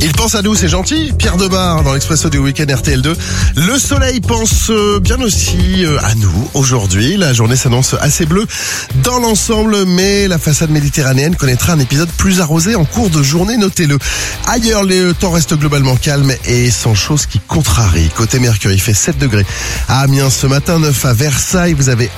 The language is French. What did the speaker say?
Il pense à nous, c'est gentil. Pierre Debar dans l'Expresso du Week-end RTL2. Le soleil pense bien aussi à nous aujourd'hui. La journée s'annonce assez bleue dans l'ensemble, mais la façade méditerranéenne connaîtra un épisode plus arrosé en cours de journée, notez-le. Ailleurs, le temps reste globalement calme et sans chose qui contrarie. Côté Mercure, il fait 7 degrés à Amiens ce matin, 9 à Versailles. Vous avez